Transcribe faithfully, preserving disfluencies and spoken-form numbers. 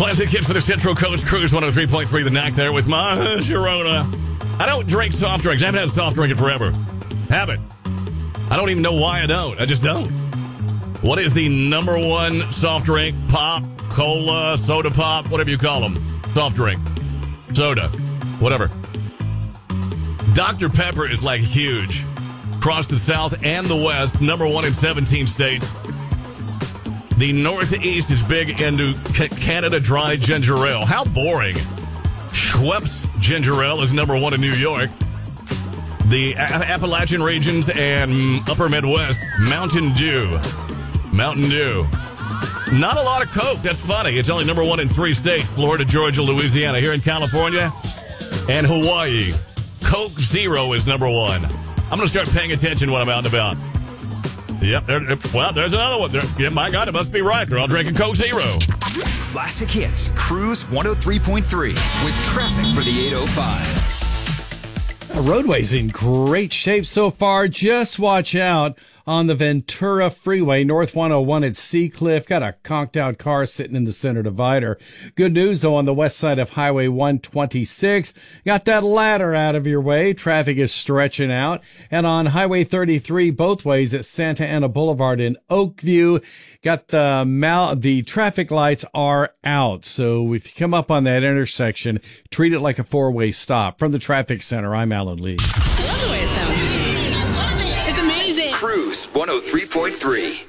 Classic hits for the Central Coast Cruise one oh three point three. The Knack there with my Sharona. I don't drink soft drinks. I haven't had a soft drink in forever. Haven't. I don't even know why I don't. I just don't. What is the number one soft drink? Pop, cola, soda pop, whatever you call them. Soft drink. Soda. Whatever. Doctor Pepper is like huge. Across the South and the West. Number one in seventeen states. The Northeast is big into C- Canada Dry Ginger Ale. How boring. Schweppes Ginger Ale is number one in New York. The A- Appalachian regions and Upper Midwest, Mountain Dew. Mountain Dew. Not a lot of Coke. That's funny. It's only number one in three states, Florida, Georgia, Louisiana. Here in California and Hawaii, Coke Zero is number one. I'm going to start paying attention when I'm out and about. Yep. There, well, there's another one. There, yeah, my God, it must be right. They're all drinking Coke Zero. Classic Hits, Cruise one oh three point three with traffic for the eight oh five. The roadway's in great shape so far. Just watch out on the Ventura Freeway, North one oh one at Seacliff. Got a conked out car sitting in the center divider. Good news, though, on the west side of Highway one twenty-six. Got that ladder out of your way. Traffic is stretching out. And on Highway thirty-three, both ways at Santa Ana Boulevard in Oakview, got the mal- the traffic lights are out. So if you come up on that intersection, treat it like a four-way stop. From the traffic center, I'm Alan Lee. I love the way it sounds. It's amazing. Cruise one oh three point three.